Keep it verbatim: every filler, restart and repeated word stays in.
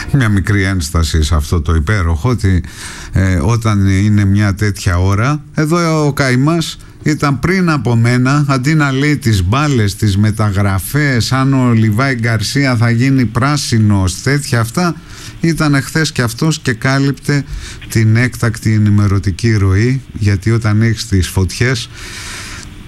μια μικρή ένσταση σε αυτό το υπέροχο, ότι ε, όταν είναι μια τέτοια ώρα, εδώ ο Καημάς ήταν πριν από μένα, αντί να λέει τις μπάλες, τις μεταγραφές, αν ο Λιβάη Γκαρσία θα γίνει πράσινος, τέτοια αυτά, ήταν χθες και αυτός και κάλυπτε την έκτακτη ενημερωτική ροή, γιατί όταν έχεις τις φωτιές